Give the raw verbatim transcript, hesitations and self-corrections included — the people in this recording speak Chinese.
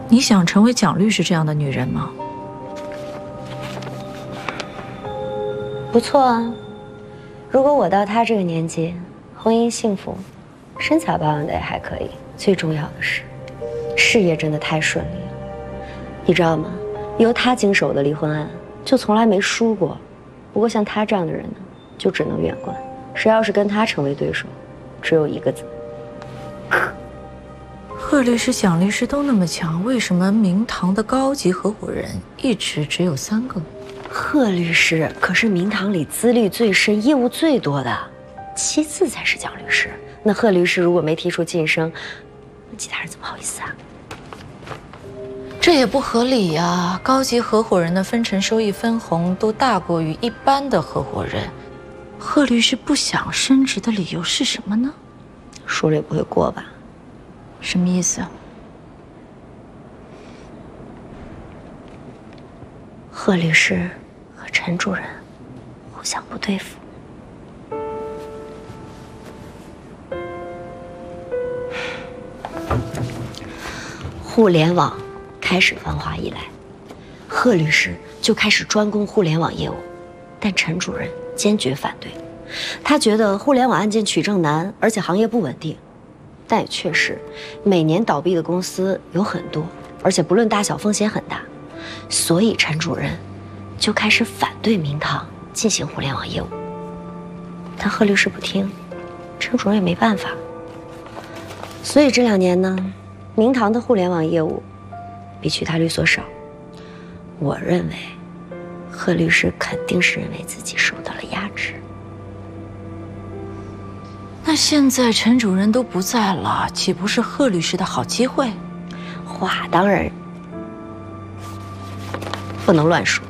你想成为蒋律师这样的女人吗？ 不错啊。如果我到他这个年纪，婚姻幸福，身材保养的也还可以，最重要的是，事业真的太顺利了。你知道吗？由他经手的离婚案就从来没输过。不过像他这样的人呢，就只能远观。谁要是跟他成为对手，只有一个字： 贺律师、蒋律师都那么强，为什么明堂的高级合伙人一直只有三个？ 贺律师可是明堂里资历最深、业务最多的，其次才是蒋律师。那贺律师如果没提出晋升，那其他人怎么好意思啊？ 这也不合理呀！高级合伙人的分成收益分红都大过于一般的合伙人，贺律师不想升职的理由是什么呢？ 说了也不会过吧？ 什么意思啊？ 贺律师和陈主任互相不对付。互联网开始繁华以来，贺律师就开始专攻互联网业务，但陈主任坚决反对。他觉得互联网案件取证难，而且行业不稳定。但也确实，每年倒闭的公司有很多，而且不论大小风险很大，所以陈主任就开始反对明堂进行互联网业务。但贺律师不听，陈主任也没办法。所以这两年呢，明堂的互联网业务比其他律所少。我认为，贺律师肯定是认为自己受到了压制。 那现在陈主任都不在了，岂不是贺律师的好机会？ 话当然不能乱说。